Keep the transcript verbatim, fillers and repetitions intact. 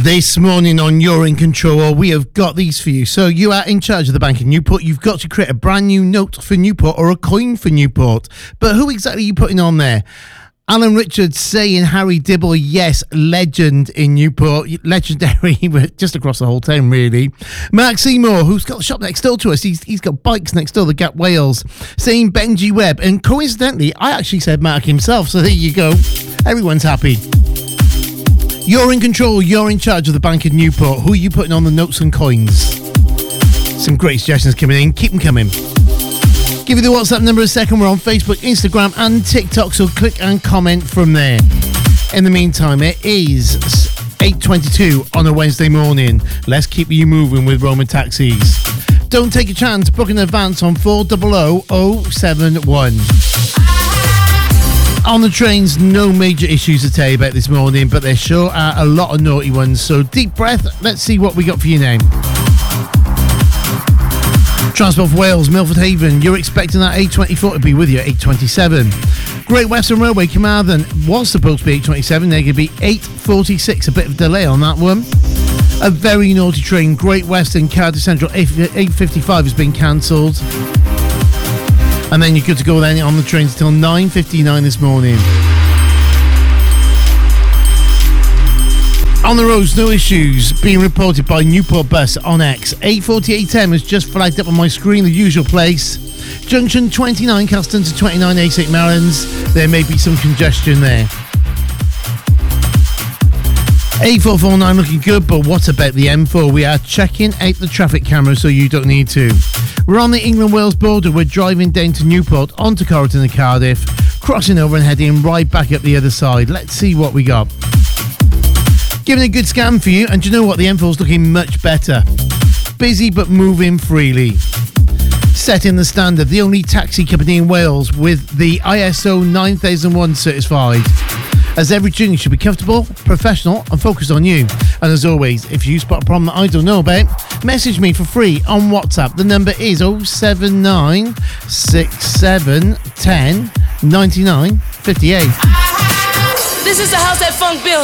This morning on You're in Control, we have got these for you. So you are in charge of the Bank of Newport. You've got to create a brand new note for Newport or a coin for Newport. But who exactly are you putting on there? Alan Richards saying Harry Dibble, yes, legend in Newport, legendary, just across the whole town, really. Mark Seymour, who's got a shop next door to us, he's he's got bikes next door, the Gap Wales, saying Benji Webb, and coincidentally, I actually said Mark himself, so there you go. Everyone's happy. You're in control, you're in charge of the Bank of Newport. Who are you putting on the notes and coins? Some great suggestions coming in, keep them coming. Give you the WhatsApp number a second. We're on Facebook, Instagram and TikTok, so click and comment from there. In the meantime, it is eight twenty-two on a Wednesday morning. Let's keep you moving with Roman Taxis. Don't take a chance. Book in advance on four hundred oh seven one. On the trains, no major issues to tell you about this morning, but there sure are a lot of naughty ones. So deep breath. Let's see what we got for your name. Transport for Wales, Milford Haven, you're expecting that eight twenty-four to be with you at eight twenty-seven. Great Western Railway, Carmarthen, was supposed to be eight twenty-seven, they're going to be eight forty-six, a bit of delay on that one. A very naughty train, Great Western, Cardiff Central, eight fifty-five has been cancelled. And then you're good to go then on the trains until nine fifty-nine this morning. On the roads, no issues being reported by Newport Bus on X. eight forty-eight M has just flagged up on my screen, the usual place. Junction twenty-nine Custon to twenty-nine A Saint Marins. There may be some congestion there. A four forty-nine looking good, but what about the M four? We are checking out the traffic camera, so you don't need to. We're on the England-Wales border. We're driving down to Newport, onto Corrigan and Cardiff, crossing over and heading right back up the other side. Let's see what we got. Giving a good scan for you, and do you know what? The M four's looking much better. Busy but moving freely. Setting the standard, the only taxi company in Wales with the I S O nine thousand one certified. As every journey should be comfortable, professional and focused on you. And as always, if you spot a problem that I don't know about, message me for free on WhatsApp. The number is oh seven nine six seven one oh nine nine five eight. This is the house that funk built.